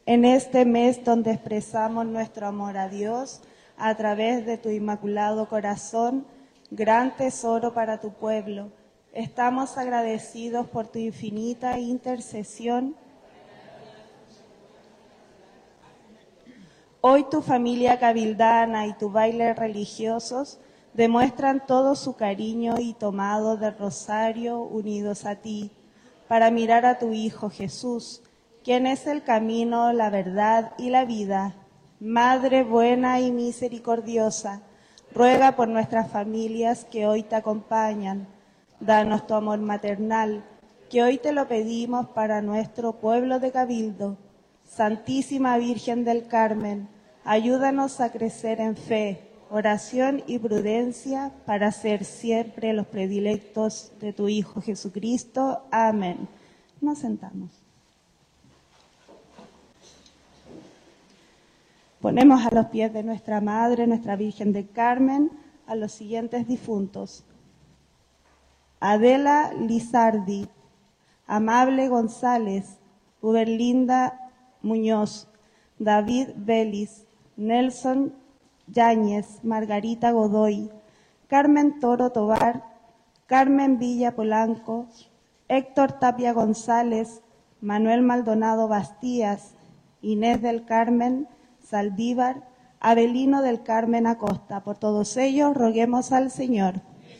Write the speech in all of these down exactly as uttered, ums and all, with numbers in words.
en este mes donde expresamos nuestro amor a Dios a través de tu Inmaculado Corazón, gran tesoro para tu pueblo. Estamos agradecidos por tu infinita intercesión. Hoy tu familia cabildana y tu baile religiosos demuestran todo su cariño y tomado del rosario unidos a ti, para mirar a tu Hijo Jesús, quien es el camino, la verdad y la vida. Madre buena y misericordiosa, ruega por nuestras familias que hoy te acompañan. Danos tu amor maternal, que hoy te lo pedimos para nuestro pueblo de Cabildo. Santísima Virgen del Carmen, ayúdanos a crecer en fe, oración y prudencia para ser siempre los predilectos de tu Hijo Jesucristo. Amén. Nos sentamos. Ponemos a los pies de nuestra Madre, nuestra Virgen del Carmen, a los siguientes difuntos: Adela Lizardi, Amable González, Uberlinda Muñoz, David Vélez, Nelson Yáñez, Margarita Godoy, Carmen Toro Tobar, Carmen Villa Polanco, Héctor Tapia González, Manuel Maldonado Bastías, Inés del Carmen Saldívar, Abelino del Carmen Acosta. Por todos ellos roguemos al Señor.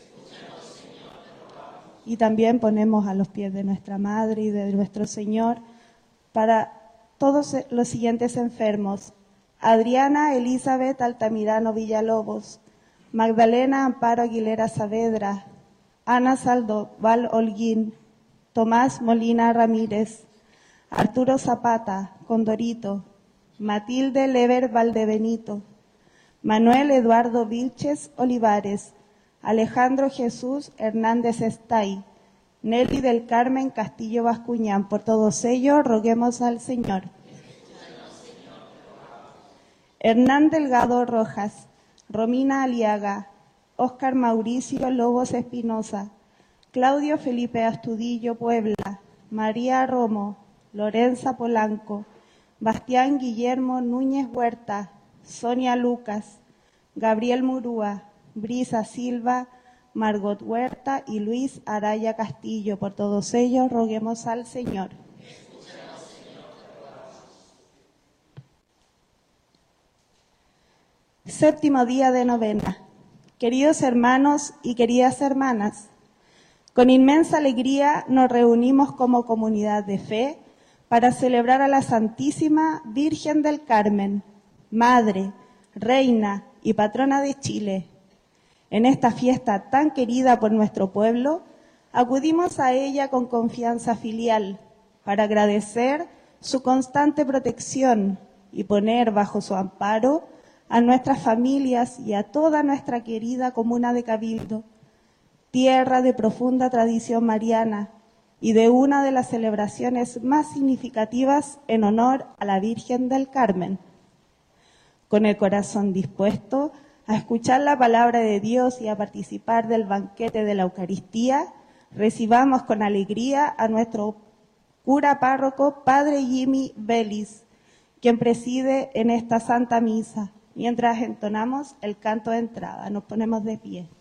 Y también ponemos a los pies de nuestra Madre y de nuestro Señor para todos los siguientes enfermos: Adriana Elizabeth Altamirano Villalobos, Magdalena Amparo Aguilera Saavedra, Ana Saldoval Holguín, Tomás Molina Ramírez, Arturo Zapata Condorito, Matilde Lever Valdebenito, Manuel Eduardo Vilches Olivares, Alejandro Jesús Hernández Estay, Nelly del Carmen Castillo Bascuñán. Por todos ellos roguemos al Señor. Hernán Delgado Rojas, Romina Aliaga, Óscar Mauricio Lobos Espinosa, Claudio Felipe Astudillo Puebla, María Romo, Lorenza Polanco, Bastián Guillermo Núñez Huerta, Sonia Lucas, Gabriel Murúa, Brisa Silva, Margot Huerta y Luis Araya Castillo. Por todos ellos roguemos al Señor. Séptimo día de novena. Queridos hermanos y queridas hermanas, con inmensa alegría nos reunimos como comunidad de fe para celebrar a la Santísima Virgen del Carmen, Madre, Reina y Patrona de Chile. En esta fiesta tan querida por nuestro pueblo, acudimos a ella con confianza filial para agradecer su constante protección y poner bajo su amparo a nuestras familias y a toda nuestra querida comuna de Cabildo, tierra de profunda tradición mariana y de una de las celebraciones más significativas en honor a la Virgen del Carmen. Con el corazón dispuesto a escuchar la palabra de Dios y a participar del banquete de la Eucaristía, recibamos con alegría a nuestro cura párroco, Padre Jimmy Vélez, quien preside en esta Santa Misa, mientras entonamos el canto de entrada. Nos ponemos de pie.